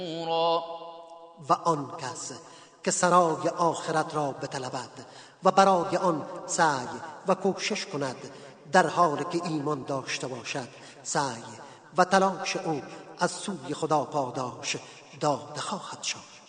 و آن کس که سرای آخرت را بطلبد و برای آن سعی و کوشش کند در حالی که ایمان داشته باشد، سعی و تلاش او از سوی خدا پاداش داده خواهد شد.